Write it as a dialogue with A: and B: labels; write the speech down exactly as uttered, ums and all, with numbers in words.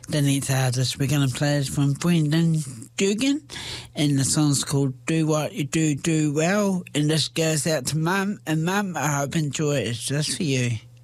A: The next artist we're going to play is from Brendan Dugan, and the song's called Do What You Do, Do Well, and this goes out to Mum, and Mum, I hope you enjoy it. It's just for you.